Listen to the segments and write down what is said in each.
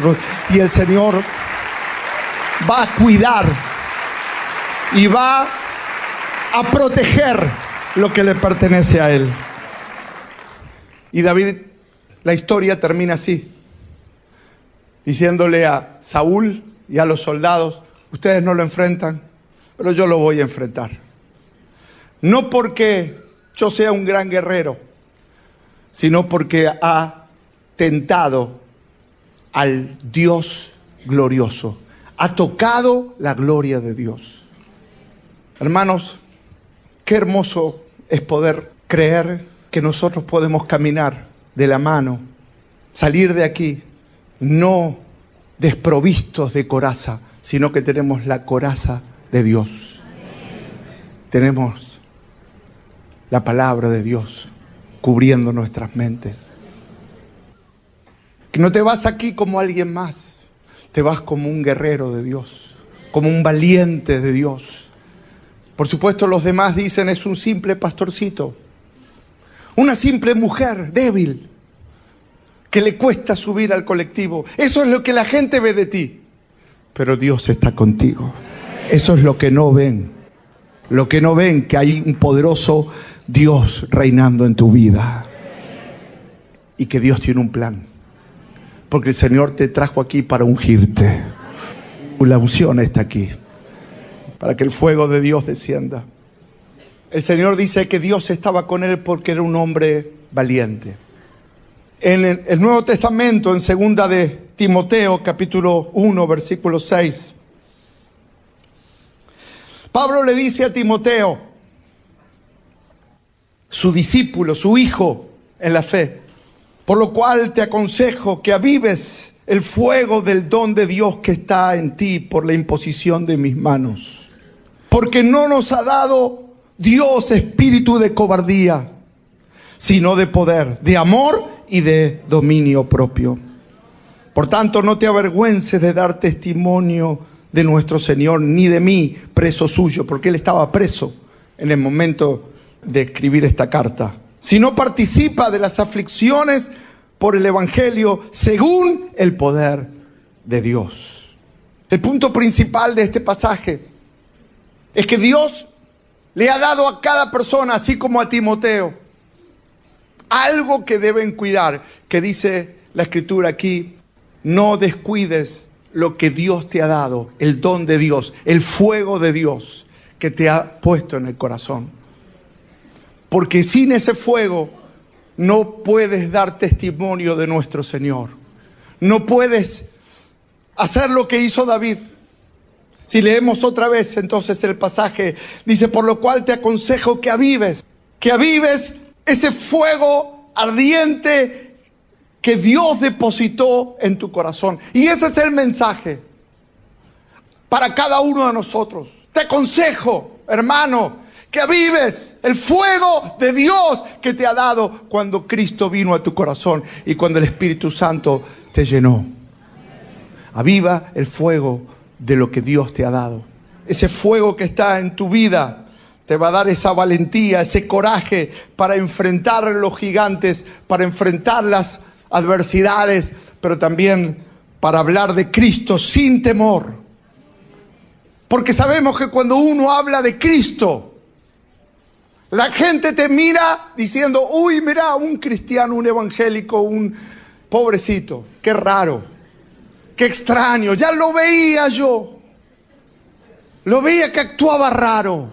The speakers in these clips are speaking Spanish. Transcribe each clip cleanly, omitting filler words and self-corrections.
nosotros. Y el Señor va a cuidar y va a proteger lo que le pertenece a Él. Y David, la historia termina así, diciéndole a Saúl y a los soldados: ustedes no lo enfrentan, pero yo lo voy a enfrentar. No porque yo sea un gran guerrero, sino porque ha tentado al Dios glorioso. Ha tocado la gloria de Dios. Hermanos, qué hermoso es poder creer que nosotros podemos caminar de la mano, salir de aquí, no desprovistos de coraza, sino que tenemos la coraza de Dios. Tenemos la palabra de Dios cubriendo nuestras mentes. Que no te vas aquí como alguien más, te vas como un guerrero de Dios, como un valiente de Dios. Por supuesto, los demás dicen: es un simple pastorcito, una simple mujer débil que le cuesta subir al colectivo. Eso es lo que la gente ve de ti. Pero Dios está contigo. Eso es lo que no ven. Lo que no ven, que hay un poderoso Dios reinando en tu vida. Y que Dios tiene un plan. Porque el Señor te trajo aquí para ungirte. La unción está aquí, para que el fuego de Dios descienda. El Señor dice que Dios estaba con él porque era un hombre valiente. En el Nuevo Testamento, en 2 de Timoteo, capítulo 1, versículo 6, Pablo le dice a Timoteo, su discípulo, su hijo en la fe: por lo cual te aconsejo que avives el fuego del don de Dios que está en ti por la imposición de mis manos. Porque no nos ha dado Dios espíritu de cobardía, sino de poder, de amor y de dominio propio. Por tanto, no te avergüences de dar testimonio de nuestro Señor, ni de mí, preso suyo, porque él estaba preso en el momento de escribir esta carta. Sino participa de las aflicciones por el Evangelio según el poder de Dios. El punto principal de este pasaje es que Dios le ha dado a cada persona, así como a Timoteo, algo que deben cuidar, que dice la Escritura aquí: no descuides lo que Dios te ha dado, el don de Dios, el fuego de Dios que te ha puesto en el corazón. Porque sin ese fuego no puedes dar testimonio de nuestro Señor. No puedes hacer lo que hizo David. Si leemos otra vez entonces el pasaje, dice: por lo cual te aconsejo que avives ese fuego ardiente que Dios depositó en tu corazón. Y ese es el mensaje para cada uno de nosotros. Te aconsejo, hermano, que avives el fuego de Dios que te ha dado cuando Cristo vino a tu corazón y cuando el Espíritu Santo te llenó. Aviva el fuego de lo que Dios te ha dado. Ese fuego que está en tu vida te va a dar esa valentía, ese coraje para enfrentar los gigantes, para enfrentar las adversidades, pero también para hablar de Cristo sin temor. Porque sabemos que cuando uno habla de Cristo, la gente te mira diciendo: uy, mira, un cristiano, un evangélico, un pobrecito, qué raro, qué extraño, ya lo veía yo. Lo veía que actuaba raro.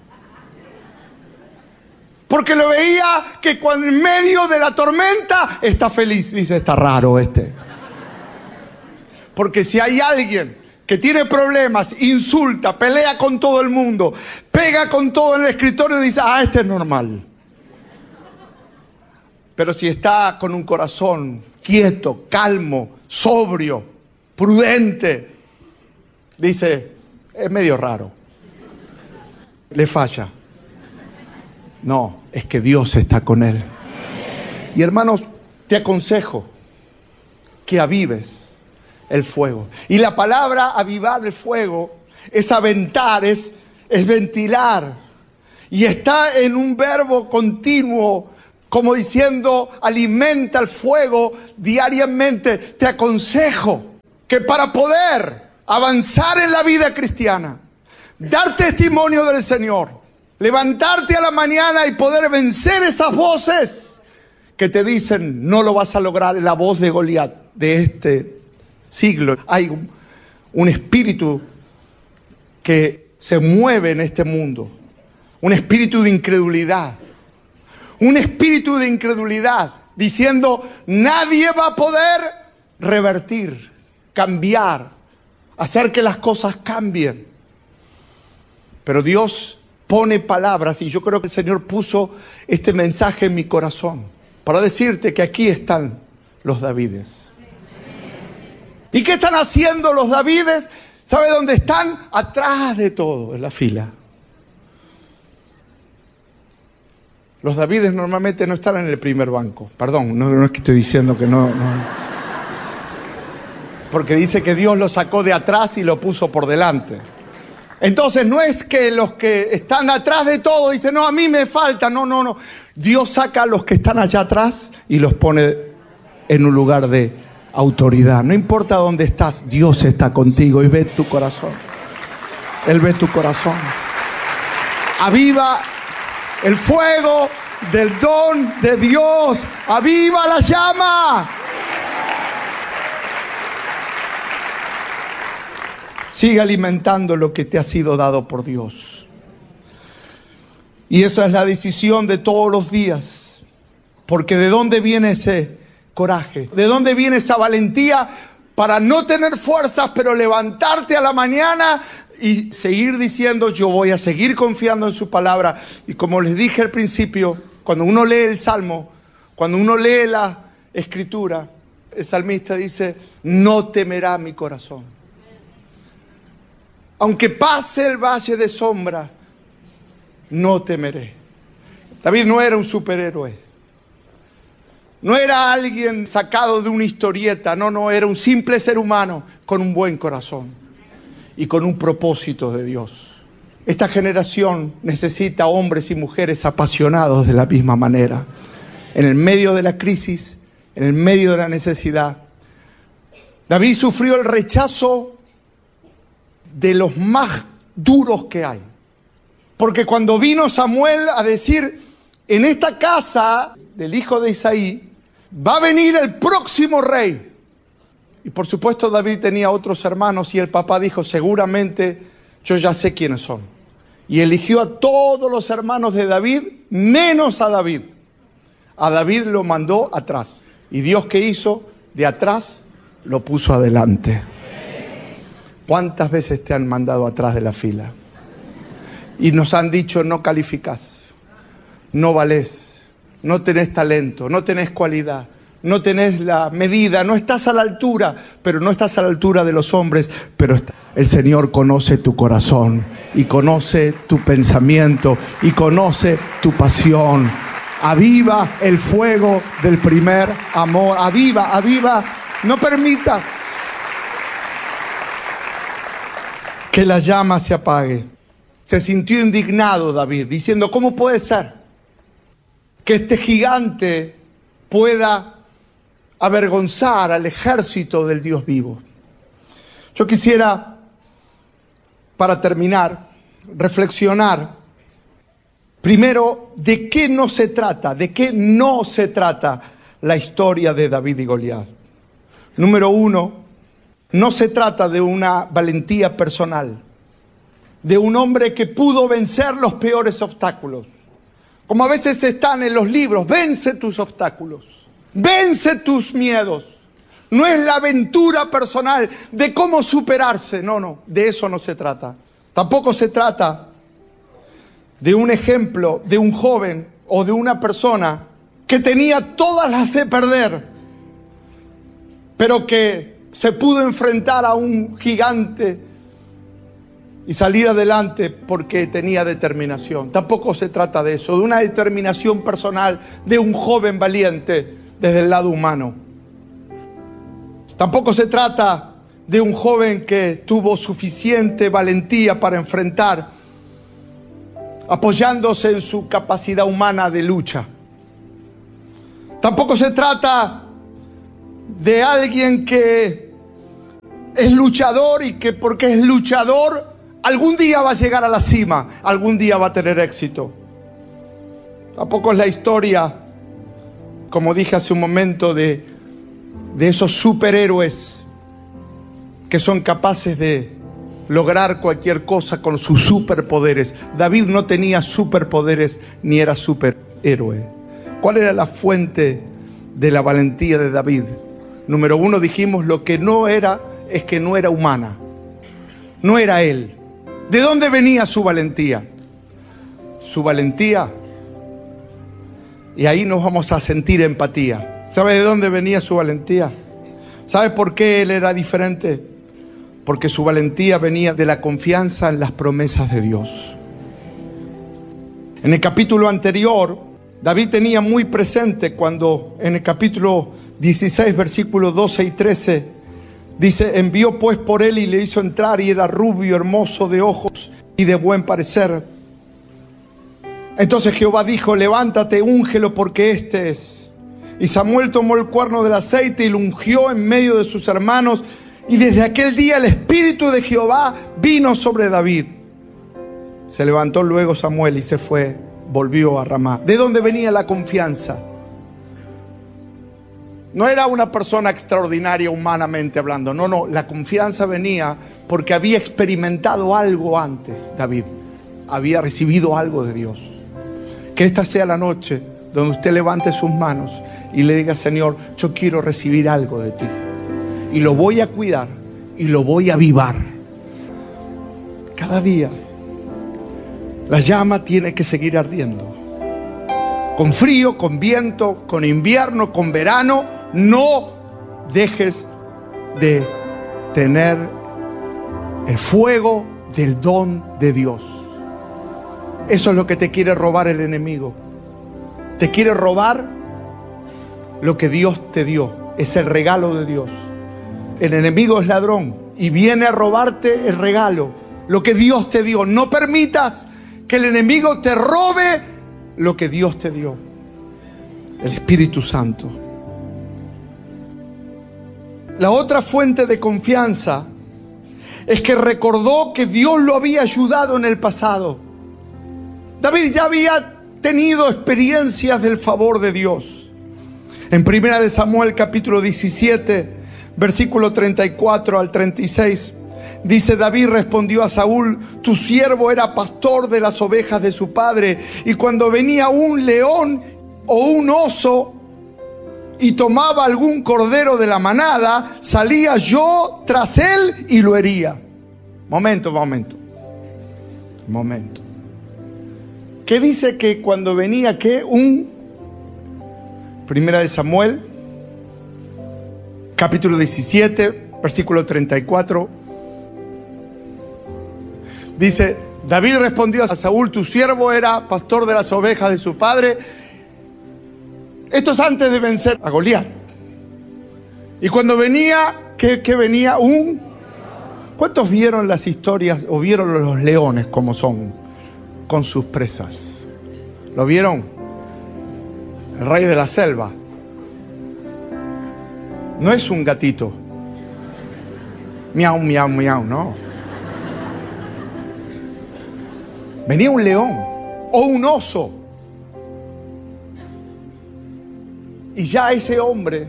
Porque lo veía que cuando en medio de la tormenta está feliz. Dice: está raro este. Porque si hay alguien que tiene problemas, insulta, pelea con todo el mundo, pega con todo en el escritorio y dice: este es normal. Pero si está con un corazón quieto, calmo, sobrio, prudente, dice: es medio raro, le falla. No, es que Dios está con él. Y hermanos, te aconsejo que avives el fuego. Y la palabra avivar el fuego es aventar, es ventilar. Y está en un verbo continuo, como diciendo: alimenta el fuego diariamente. Te aconsejo que para poder avanzar en la vida cristiana, dar testimonio del Señor, levantarte a la mañana y poder vencer esas voces que te dicen no lo vas a lograr, la voz de Goliat de este siglo. Hay un espíritu que se mueve en este mundo, un espíritu de incredulidad, diciendo nadie va a poder revertir, cambiar, hacer que las cosas cambien. Pero Dios pone palabras, y yo creo que el Señor puso este mensaje en mi corazón para decirte que aquí están los Davides. ¿Y qué están haciendo los Davides? ¿Sabe dónde están? Atrás de todo, en la fila. Los Davides normalmente no están en el primer banco. Perdón, no es que estoy diciendo que no. Porque dice que Dios lo sacó de atrás y lo puso por delante. Entonces no es que los que están atrás de todo dicen, no, a mí me falta. No. Dios saca a los que están allá atrás y los pone en un lugar de autoridad. No importa dónde estás, Dios está contigo y ve tu corazón. Él ve tu corazón. Aviva el fuego del don de Dios. Aviva la llama. Sigue alimentando lo que te ha sido dado por Dios. Y esa es la decisión de todos los días. Porque ¿de dónde viene ese coraje? ¿De dónde viene esa valentía para no tener fuerzas, pero levantarte a la mañana y seguir diciendo, yo voy a seguir confiando en su palabra? Y como les dije al principio, cuando uno lee el Salmo, cuando uno lee la Escritura, el salmista dice, no temerá mi corazón. Aunque pase el valle de sombra, no temeré. David no era un superhéroe. No era alguien sacado de una historieta. No, era un simple ser humano con un buen corazón y con un propósito de Dios. Esta generación necesita hombres y mujeres apasionados de la misma manera. En el medio de la crisis, en el medio de la necesidad. David sufrió el rechazo de los más duros que hay. Porque cuando vino Samuel a decir, en esta casa del hijo de Isaí, va a venir el próximo rey. Y por supuesto David tenía otros hermanos y el papá dijo, seguramente yo ya sé quiénes son. Y eligió a todos los hermanos de David, menos a David. A David lo mandó atrás. Y Dios, ¿qué hizo? De atrás lo puso adelante. ¿Cuántas veces te han mandado atrás de la fila? Y nos han dicho, no calificás, no valés, no tenés talento, no tenés cualidad, no tenés la medida, no estás a la altura, pero no estás a la altura de los hombres, pero el Señor conoce tu corazón y conoce tu pensamiento y conoce tu pasión. Aviva el fuego del primer amor, aviva, no permitas que la llama se apague. Se sintió indignado David, diciendo, ¿cómo puede ser que este gigante pueda avergonzar al ejército del Dios vivo? Yo quisiera, para terminar, reflexionar primero de qué no se trata la historia de David y Goliat. Número uno, no se trata de una valentía personal, de un hombre que pudo vencer los peores obstáculos. Como a veces están en los libros, vence tus obstáculos, vence tus miedos. No es la aventura personal de cómo superarse, no, de eso no se trata. Tampoco se trata de un ejemplo de un joven o de una persona que tenía todas las de perder, pero que se pudo enfrentar a un gigante y salir adelante porque tenía determinación. Tampoco se trata de eso, de una determinación personal de un joven valiente desde el lado humano. Tampoco se trata de un joven que tuvo suficiente valentía para enfrentar, apoyándose en su capacidad humana de lucha. Tampoco se trata de alguien que es luchador y que porque es luchador, algún día va a llegar a la cima, algún día va a tener éxito. Tampoco es la historia, como dije hace un momento, de esos superhéroes que son capaces de lograr cualquier cosa con sus superpoderes. David no tenía superpoderes ni era superhéroe. ¿Cuál era la fuente de la valentía de David? Número uno, dijimos, lo que no era es que no era humana. No era él. ¿De dónde venía su valentía? Su valentía, y ahí nos vamos a sentir empatía. ¿Sabe de dónde venía su valentía? ¿Sabe por qué él era diferente? Porque su valentía venía de la confianza en las promesas de Dios. En el capítulo anterior, David tenía muy presente cuando en el capítulo 16, versículos 12 y 13, dice: envió pues por él y le hizo entrar, y era rubio, hermoso de ojos y de buen parecer. Entonces Jehová dijo: levántate, úngelo, porque este es. Y Samuel tomó el cuerno del aceite y lo ungió en medio de sus hermanos. Y desde aquel día el Espíritu de Jehová vino sobre David. Se levantó luego Samuel y se fue, volvió a Ramá. ¿De dónde venía la confianza? No era una persona extraordinaria humanamente hablando. No, la confianza venía porque había experimentado algo antes. David había recibido algo de Dios. Que esta sea la noche donde usted levante sus manos y le diga: Señor, yo quiero recibir algo de ti. Y lo voy a cuidar y lo voy a avivar. Cada día la llama tiene que seguir ardiendo. Con frío, con viento, con invierno, con verano, no dejes de tener el fuego del don de Dios. Eso es lo que te quiere robar el enemigo. Te quiere robar lo que Dios te dio. Es el regalo de Dios. El enemigo es ladrón y viene a robarte el regalo, lo que Dios te dio. No permitas que el enemigo te robe lo que Dios te dio. El Espíritu Santo. La otra fuente de confianza es que recordó que Dios lo había ayudado en el pasado. David ya había tenido experiencias del favor de Dios. En 1 Samuel capítulo 17, versículo 34 al 36, dice: David respondió a Saúl: tu siervo era pastor de las ovejas de su padre, y cuando venía un león o un oso y tomaba algún cordero de la manada, salía yo tras él y lo hería. Momento. ¿Qué dice que cuando venía qué? Primera de Samuel, capítulo 17, versículo 34. Dice: David respondió a Saúl: tu siervo era pastor de las ovejas de su padre. Esto es antes de vencer a Goliat. Y cuando venía, ¿qué venía? ¿Cuántos vieron las historias o vieron los leones como son con sus presas? ¿Lo vieron? El rey de la selva. No es un gatito. Miau, miau, miau, no. Venía un león o un oso. Y ya ese hombre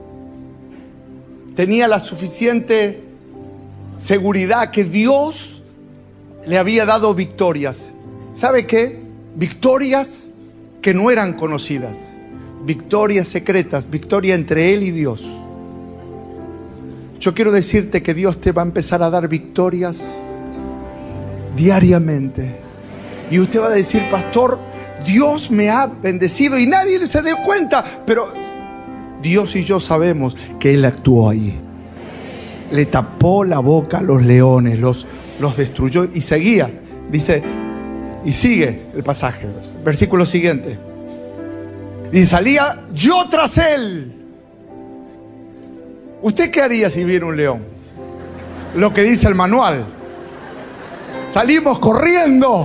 tenía la suficiente seguridad que Dios le había dado victorias. ¿Sabe qué? Victorias que no eran conocidas. Victorias secretas, victoria entre él y Dios. Yo quiero decirte que Dios te va a empezar a dar victorias diariamente. Y usted va a decir: pastor, Dios me ha bendecido y nadie se dio cuenta. Pero Dios y yo sabemos que Él actuó ahí. Le tapó la boca a los leones, los destruyó y seguía. Dice, y sigue el pasaje, versículo siguiente. Y salía yo tras él. ¿Usted qué haría si viera un león? Lo que dice el manual. Salimos corriendo.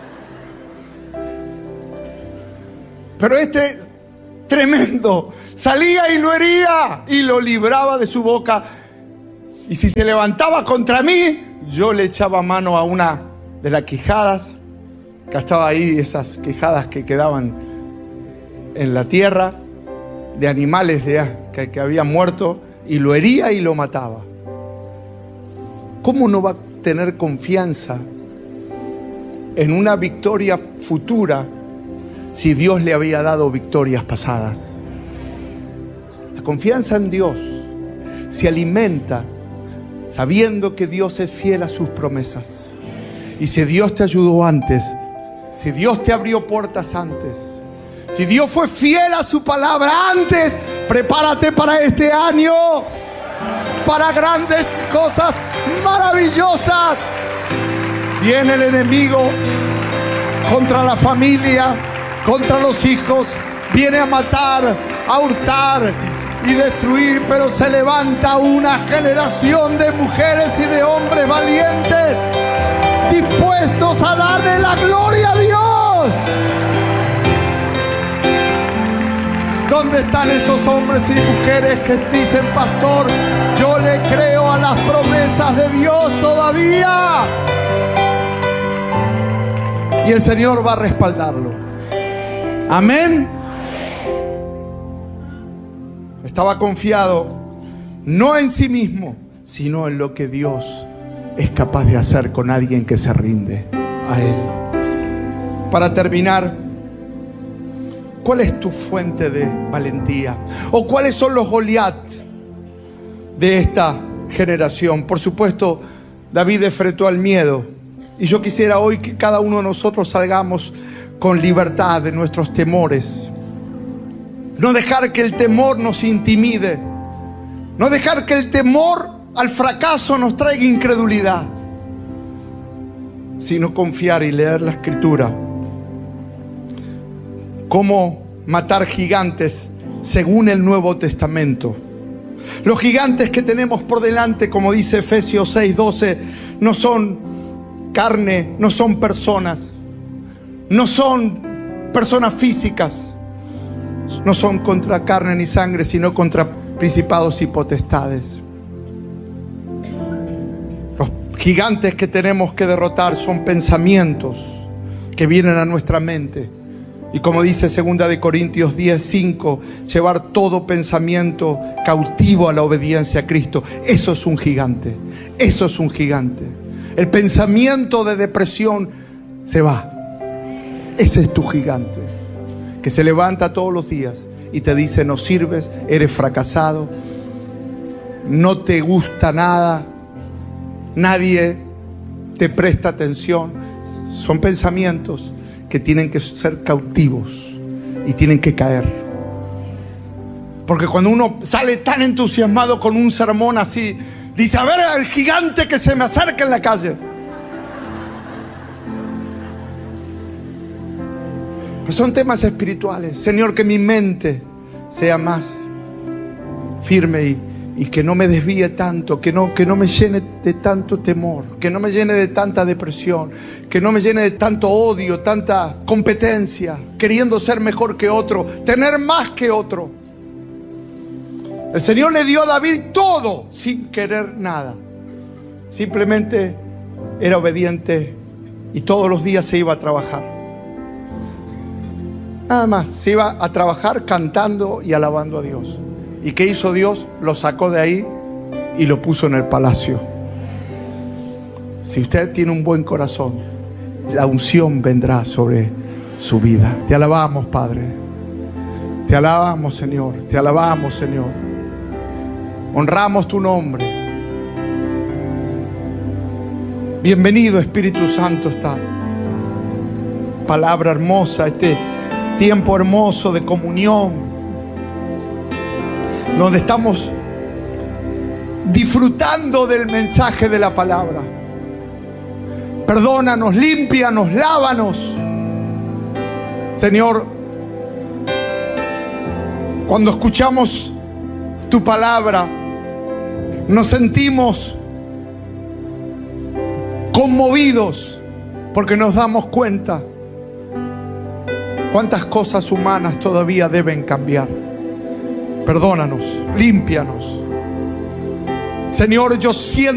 Pero este tremendo salía y lo hería y lo libraba de su boca. Y si se levantaba contra mí, yo le echaba mano a una de las quijadas, que estaba ahí, esas quijadas que quedaban en la tierra, de animales que habían muerto, y lo hería y lo mataba. ¿Cómo no va a tener confianza en una victoria futura si Dios le había dado victorias pasadas? La confianza en Dios se alimenta sabiendo que Dios es fiel a sus promesas. Y si Dios te ayudó antes, si Dios te abrió puertas antes, si Dios fue fiel a su palabra antes, prepárate para este año, para grandes cosas maravillosas. Viene el enemigo contra la familia, contra los hijos, viene a matar, a hurtar y destruir, pero se levanta una generación de mujeres y de hombres valientes, dispuestos a darle la gloria a Dios. ¿Dónde están esos hombres y mujeres que dicen: pastor, yo le creo a las promesas de Dios todavía? Y el Señor va a respaldarlo. Amén. Estaba confiado no en sí mismo, sino en lo que Dios es capaz de hacer con alguien que se rinde a Él. Para terminar, ¿cuál es tu fuente de valentía? ¿O cuáles son los Goliat de esta generación? Por supuesto, David enfrentó al miedo. Y yo quisiera hoy que cada uno de nosotros salgamos con libertad de nuestros temores. No dejar que el temor nos intimide. No dejar que el temor al fracaso nos traiga incredulidad. Sino confiar y leer la Escritura. Cómo matar gigantes según el Nuevo Testamento. Los gigantes que tenemos por delante, como dice Efesios 6:12, no son carne, no son personas, no son personas físicas, no son contra carne ni sangre, sino contra principados y potestades. Los gigantes que tenemos que derrotar son pensamientos que vienen a nuestra mente. Y como dice 2 Corintios 10:5, llevar todo pensamiento cautivo a la obediencia a Cristo. Eso es un gigante. Eso es un gigante. El pensamiento de depresión se va. Ese es tu gigante, que se levanta todos los días y te dice: no sirves, eres fracasado, no te gusta nada, nadie te presta atención. Son pensamientos que tienen que ser cautivos y tienen que caer. Porque cuando uno sale tan entusiasmado con un sermón así, dice: a ver al gigante que se me acerca en la calle. Pero son temas espirituales. Señor, que mi mente sea más firme y que no me desvíe tanto, que no me llene de tanto temor, que no me llene de tanta depresión, que no me llene de tanto odio, tanta competencia, queriendo ser mejor que otro, tener más que otro. El Señor le dio a David todo sin querer nada. Simplemente era obediente y todos los días se iba a trabajar. Nada más, se iba a trabajar cantando y alabando a Dios. ¿Y qué hizo Dios? Lo sacó de ahí y lo puso en el palacio. Si usted tiene un buen corazón, la unción vendrá sobre su vida. Te alabamos, Padre. Te alabamos, Señor. Te alabamos, Señor. Honramos tu nombre. Bienvenido, Espíritu Santo, esta palabra hermosa, este tiempo hermoso de comunión, donde estamos disfrutando del mensaje de la palabra. Perdónanos, límpianos, lávanos. Señor, cuando escuchamos tu palabra, nos sentimos conmovidos porque nos damos cuenta cuántas cosas humanas todavía deben cambiar. Perdónanos, límpianos. Señor, yo siento